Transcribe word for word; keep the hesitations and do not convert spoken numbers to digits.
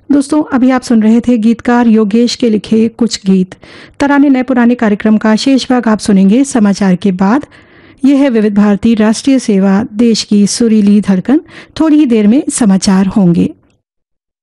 दोस्तों, अभी आप सुन रहे थे गीतकार योगेश के लिखे कुछ गीत। तराने नए पुराने कार्यक्रम का शेष भाग आप सुनेंगे समाचार के बाद। यह है विविध भारती राष्ट्रीय सेवा, देश की सुरीली धड़कन। थोड़ी ही देर में समाचार होंगे।